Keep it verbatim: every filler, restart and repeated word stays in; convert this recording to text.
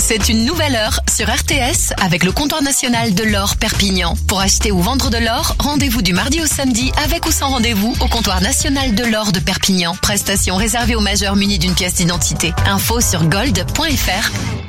C'est une nouvelle heure sur R T S avec le comptoir national de l'or Perpignan. Pour acheter ou vendre de l'or, rendez-vous du mardi au samedi avec ou sans rendez-vous au comptoir national de l'or de Perpignan. Prestation réservée aux majeurs munis d'une pièce d'identité. Info sur gold point f r.